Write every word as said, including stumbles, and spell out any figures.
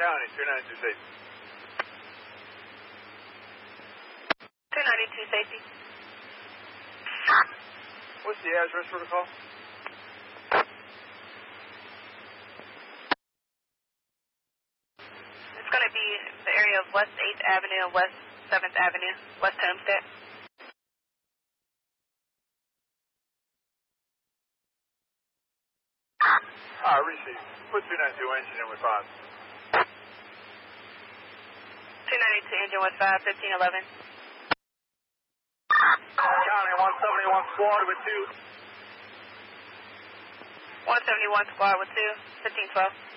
County, two ninety-two safety. two ninety-two safety. What's the address for the call? It's going to be the area of West eighth Avenue and West seventh Avenue, West Homestead. Ah, receive. Put two ninety-two engine in with five. two ninety-two engine with five, fifteen eleven. County, one seventy-one squad with two. one seventy-one squad with two, fifteen twelve.